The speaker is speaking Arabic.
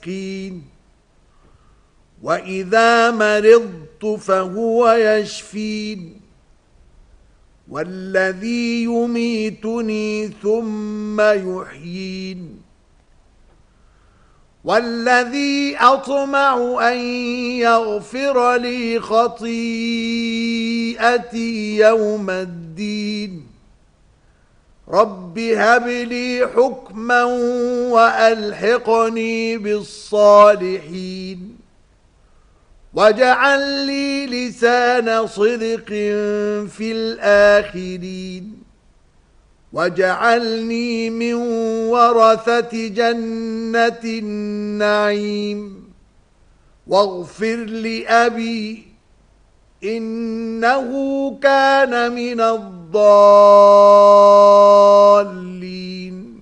يسقين وإذا مرضت فهو يشفين والذي يميتني ثم يحيين والذي أطمع أن يغفر لي خطيئتي يوم الدين رب هب لي حكما وألحقني بالصالحين واجعل لي لسان صدق في الآخرين واجعلني من ورثة جنة النعيم واغفر لأبي إنه كان من الضالين